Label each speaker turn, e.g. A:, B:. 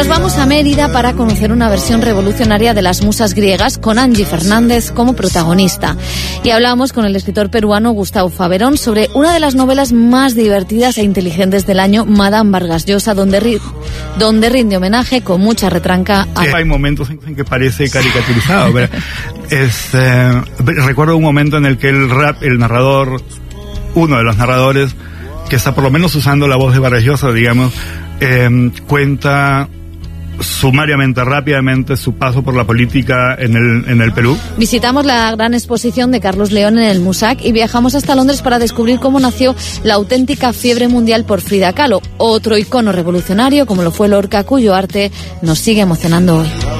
A: nos vamos a Mérida para conocer una versión revolucionaria de las musas griegas con Angie Fernández como protagonista. Y hablamos con el escritor peruano Gustavo Faverón sobre una de las novelas más divertidas e inteligentes del año, Madame Vargas Llosa, donde rinde homenaje con mucha retranca a...
B: Hay momentos en que parece caricaturizado. Recuerdo un momento en el que el narrador, uno de los narradores, que está por lo menos usando la voz de Vargas Llosa, digamos, cuenta sumariamente, rápidamente, su paso por la política en el Perú.
A: Visitamos la gran exposición de Carlos León en el Musac y viajamos hasta Londres para descubrir cómo nació la auténtica fiebre mundial por Frida Kahlo, otro icono revolucionario como lo fue Lorca, cuyo arte nos sigue emocionando hoy.